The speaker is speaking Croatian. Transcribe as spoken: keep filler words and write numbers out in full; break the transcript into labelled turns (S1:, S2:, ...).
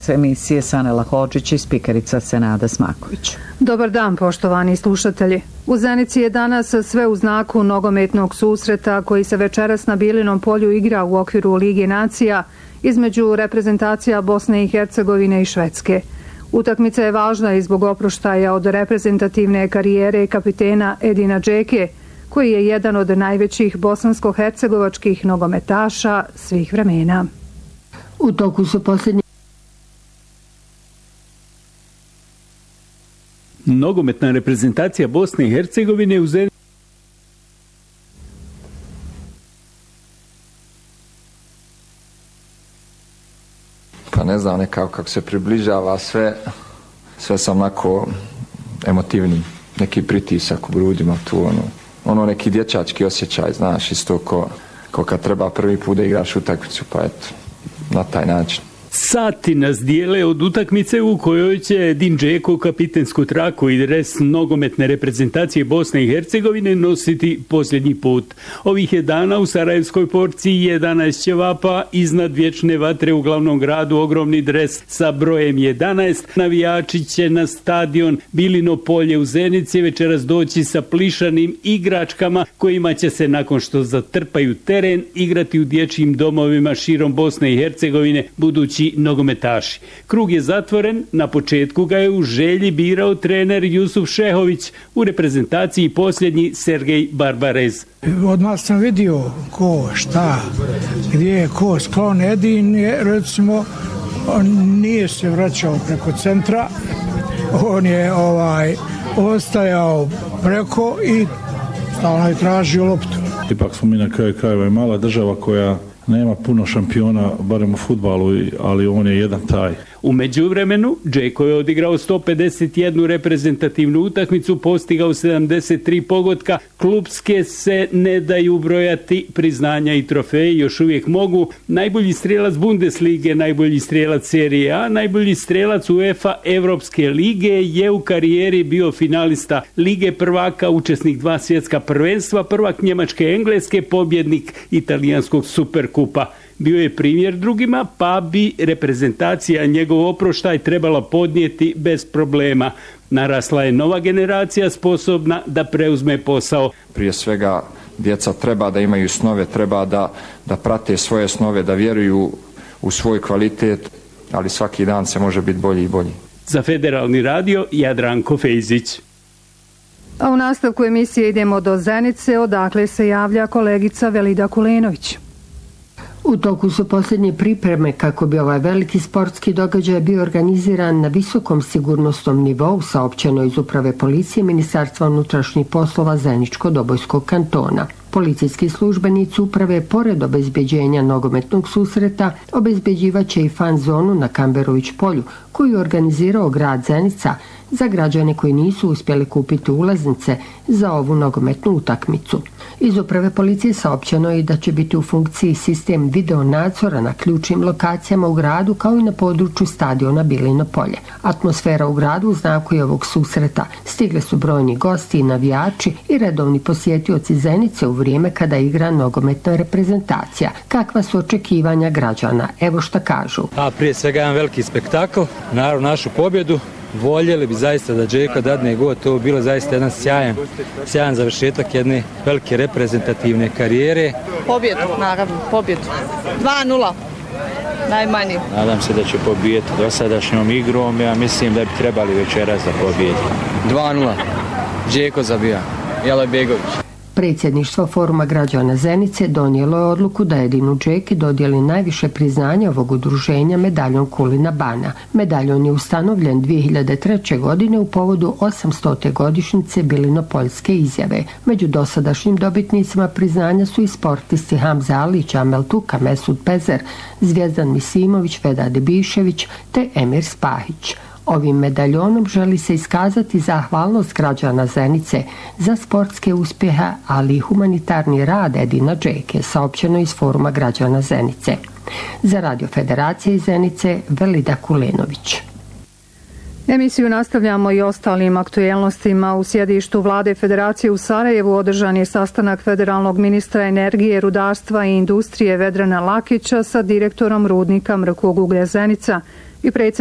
S1: Emisije Sanela Hodžić i spikerica Senada Smaković.
S2: Dobar dan, poštovani slušatelji. U Zenici je danas sve u znaku nogometnog susreta koji se večeras na Bilinom polju igra u okviru Lige nacija između reprezentacija Bosne i Hercegovine i Švedske. Utakmica je važna i zbog oproštaja od reprezentativne karijere kapitena Edina Džeke, koji je jedan od najvećih bosansko-hercegovačkih nogometaša svih vremena.
S3: U toku su posljednji
S4: Nogometna reprezentacija Bosne i Hercegovine u Zenici.
S5: Pa ne znam, nekako kako se približava sve, sve sam onako emotivni, neki pritisak u grudima tu, ono, ono neki dječački osjećaj, znaš, isto ko, ko kad treba prvi put da igraš utakmicu, pa eto, na taj način.
S4: Sati nas dijele od utakmice u kojoj će Edin Džeko kapitensku traku i dres nogometne reprezentacije Bosne i Hercegovine nositi posljednji put. Ovih je dana u Sarajevskoj porciji jedanaest ćevapa iznad vječne vatre u glavnom gradu ogromni dres sa brojem jedanaest. Navijači će na stadion Bilino polje u Zenici večeras doći sa plišanim igračkama kojima će se nakon što zatrpaju teren igrati u dječjim domovima širom Bosne i Hercegovine budući nogometaši. Krug je zatvoren, na početku ga je u želji birao trener Jusuf Šehović, u reprezentaciji posljednji Sergej Barbarez.
S6: Od nas sam vidio ko, šta, gdje je ko sklon. Edin je, recimo, on nije se vraćao preko centra, on je ovaj ostajao preko i stalno je tražio loptu.
S7: Ipak smo mi na kraju krajeva i mala država koja nema puno šampiona, barem u fudbalu, ali on je jedan taj.
S4: U međuvremenu, Džeko je odigrao sto pedeset jednu reprezentativnu utakmicu, postigao sedamdeset tri pogotka, klupske se ne daju brojati, priznanja i trofeji još uvijek mogu. Najbolji strelac Bundeslige, najbolji strelac Serije A, najbolji strelac UEFA Evropske lige je u karijeri bio finalista Lige prvaka, učesnik dva svjetska prvenstva, prvak Njemačke i Engleske, pobjednik italijanskog superkupa. Bio je primjer drugima, pa bi reprezentacija njegov oproštaj trebala podnijeti bez problema. Narasla je nova generacija sposobna da preuzme posao.
S5: Prije svega djeca treba da imaju snove, treba da, da prate svoje snove, da vjeruju u svoj kvalitet, ali svaki dan se može biti bolji i bolji.
S4: Za Federalni radio, Jadranko Fejzić.
S2: A u nastavku emisije idemo do Zenice, odakle se javlja kolegica Velida Kulenović.
S3: U toku su posljednje pripreme kako bi ovaj veliki sportski događaj bio organiziran na visokom sigurnosnom nivou, saopćeno iz Uprave policije Ministarstva unutrašnjih poslova Zeničko-Dobojskog kantona. Policijski službenici uprave, pored obezbeđenja nogometnog susreta, obezbeđivaće i fan zonu na Kamberović polju, koju je organizirao grad Zenica za građane koji nisu uspjeli kupiti ulaznice za ovu nogometnu utakmicu. Iz Uprave policije saopćeno je i da će biti u funkciji sistem video nadzora na ključnim lokacijama u gradu kao i na području stadiona Bilino polje. Atmosfera u gradu u znaku je ovog susreta. Stigli su brojni gosti i navijači i redovni posjetioci Zenice u vrijeme kada igra nogometna reprezentacija. Kakva su očekivanja građana? Evo šta kažu.
S8: A prije svega jedan veliki spektakl, naravno našu pobjedu. Voljeli bi zaista da Džeko dadne gol, to bi bilo zaista jedan sjajan, sjajan završetak jedne velike reprezentativne karijere.
S9: Pobjedu, naravno, pobjedu. dva nula, najmanje.
S10: Nadam se da će pobijeti dosadašnjom igrom, ja mislim da bi trebali večeras da pobijeti.
S11: dva nula, Džeko zabija, Jeloj Begović.
S3: Predsjedništvo Foruma građana Zenice donijelo je odluku da Edinu Džeki dodijeli najviše priznanja ovog udruženja medaljon Kulina bana. Medaljon je ustanovljen dvije hiljade treće. godine u povodu osamstote godišnjice Bilinopoljske izjave. Među dosadašnjim dobitnicima priznanja su i sportisti Hamza Alić, Amel Tuka, Mesud Pezer, Zvijezdan Misimović, Vedad Bišević te Emir Spahić. Ovim medaljonom želi se iskazati zahvalnost građana Zenice za sportske uspjehe, ali i humanitarni rad Edina Džeke, saopćeno iz Foruma građana Zenice. Za Radio Federacije iz Zenice, Velida Kulenović.
S2: Emisiju nastavljamo i ostalim aktuelnostima. U sjedištu Vlade Federacije u Sarajevu održan je sastanak federalnog ministra energije, rudarstva i industrije Vedrana Lakića sa direktorom rudnika Mrkog uglja Zenica I predsjednik